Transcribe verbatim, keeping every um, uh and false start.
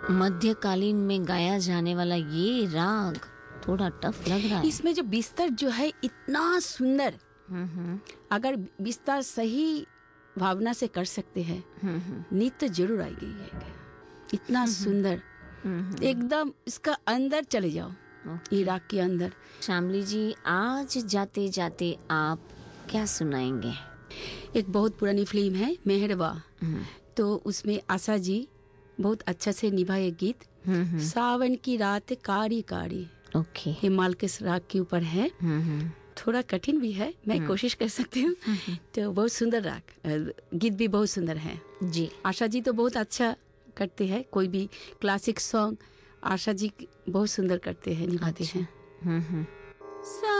मध्यकालीन में गाया जाने वाला ये राग थोड़ा टफ लग रहा है। इसमें जो बिस्तर जो है इतना सुंदर, अगर बिस्तर सही भावना से कर सकते हैं नींद तो जरूर आएगी। इतना सुंदर, एकदम इसका अंदर चले जाओ, इराक के अंदर। श्यामली जी, आज जाते जाते आप क्या सुनाएंगे? एक बहुत पुरानी फिल्म है मेहरबा, तो उसमें आशा जी बहुत अच्छा से निभाए गीत। सावन की रात कारी कारी, ओके, ये मालकेस राग के ऊपर है। थोड़ा कठिन भी है, मैं कोशिश कर सकती हूँ। तो बहुत सुंदर राग, गीत भी बहुत सुंदर है जी। आशा जी तो बहुत अच्छा करते हैं, कोई भी क्लासिक सॉन्ग आशा जी बहुत सुंदर करते हैं, निभाते अच्छा। हैं। हम्म हम्म।